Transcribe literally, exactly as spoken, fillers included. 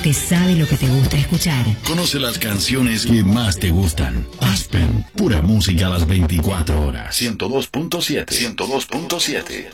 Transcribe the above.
radio que sabe lo que te gusta escuchar. Conoce las canciones que más te gustan. Aspen, pura música a las veinticuatro horas. ciento dos punto siete. ciento dos punto siete.